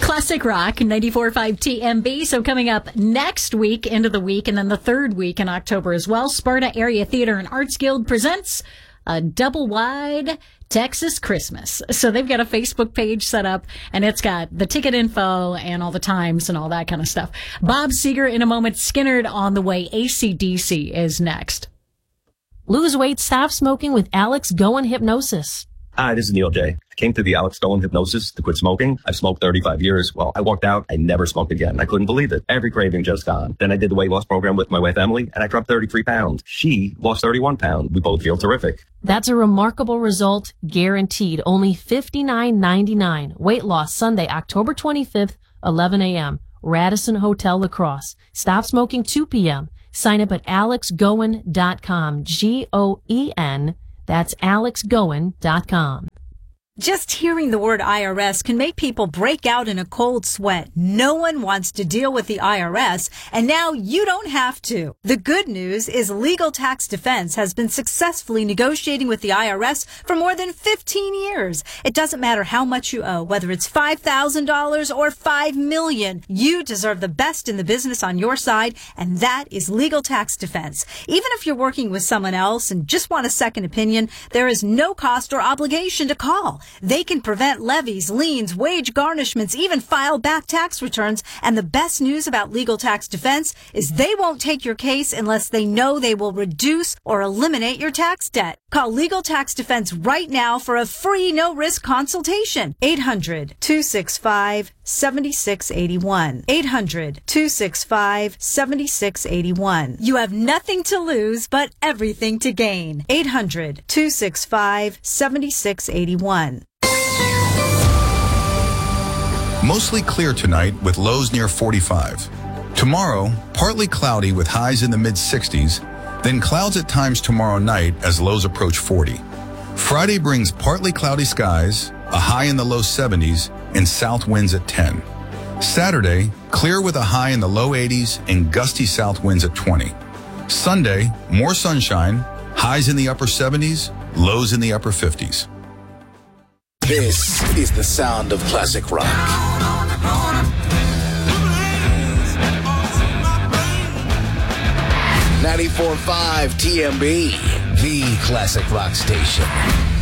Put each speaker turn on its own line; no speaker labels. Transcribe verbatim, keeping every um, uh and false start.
Classic Rock, ninety-four point five T M B. So coming up next week, end of the week, and then the third week in October as well, Sparta Area Theater and Arts Guild presents a double-wide Texas Christmas. So they've got a Facebook page set up, and it's got the ticket info and all the times and all that kind of stuff. Bob Seger in a moment. Skinnerd on the way. A C D C is next.
Lose weight, stop smoking with Alex Goen Hypnosis.
Hi, this is Neil J. I came to the Alex Goen Hypnosis to quit smoking. I've smoked thirty-five years. Well, I walked out. I never smoked again. I couldn't believe it. Every craving just gone. Then I did the weight loss program with my wife, Emily, and I dropped thirty-three pounds. She lost thirty-one pounds. We both feel terrific.
That's a remarkable result, guaranteed. Only fifty-nine ninety-nine. Weight loss Sunday, October twenty-fifth, eleven a.m. Radisson Hotel, La Crosse. Stop smoking two p.m. Sign up at alex goen dot com. G O E N. That's alex goen dot com.
Just hearing the word I R S can make people break out in a cold sweat. No one wants to deal with the I R S, and now you don't have to. The good news is Legal Tax Defense has been successfully negotiating with the I R S for more than fifteen years. It doesn't matter how much you owe, whether it's five thousand dollars or five million dollars. You deserve the best in the business on your side, and that is Legal Tax Defense. Even if you're working with someone else and just want a second opinion, there is no cost or obligation to call. They can prevent levies, liens, wage garnishments, even file back tax returns. And the best news about Legal Tax Defense is they won't take your case unless they know they will reduce or eliminate your tax debt. Call Legal Tax Defense right now for a free no-risk consultation. eight hundred, two six five, seven six eight one. eight hundred, two six five, seven six eight one. You have nothing to lose but everything to gain. eight hundred, two six five, seven six eight one.
Mostly clear tonight with lows near forty-five. Tomorrow, partly cloudy with highs in the mid sixties, then clouds at times tomorrow night as lows approach forty. Friday brings partly cloudy skies, a high in the low seventies, and south winds at ten. Saturday, clear with a high in the low eighties and gusty south winds at twenty. Sunday, more sunshine, highs in the upper seventies, lows in the upper fifties.
This is the sound of classic rock. ninety-four point five T M B, the classic rock station.